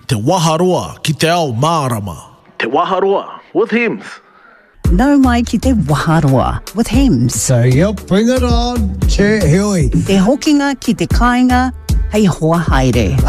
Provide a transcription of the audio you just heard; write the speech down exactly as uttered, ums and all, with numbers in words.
Te waharoa ki te ao mārama. Te waharoa with Hems. Nau mai ki te waharoa with Hems. So you bring it on, Te Hui. Te hokinga ki te kāinga, hei hoa haere.